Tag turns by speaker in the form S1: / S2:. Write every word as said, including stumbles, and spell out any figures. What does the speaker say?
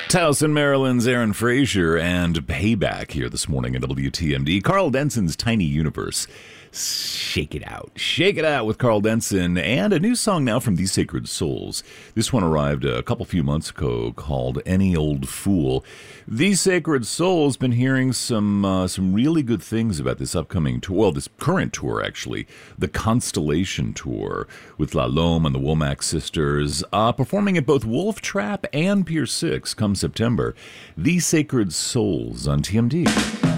S1: Towson, Maryland's Aaron Frazier and Payback here this morning at W T M D. Carl Denson's Tiny Universe. Shake it out. Shake it out with Carl Denson, and a new song now from These Sacred Souls. This one arrived a couple few months ago called Any Old Fool. These Sacred Souls been hearing some uh, some really good things about this upcoming tour, well, this current tour actually, the Constellation Tour with La Lome and the Womack Sisters, uh, performing at both Wolf Trap and Pier six come September. These Sacred Souls on T M D.